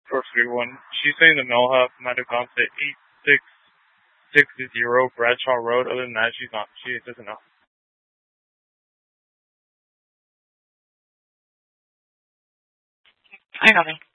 431. She's saying the Millhouse might have gone to 8660 Bradshaw Road. Other than that, she doesn't know. I know.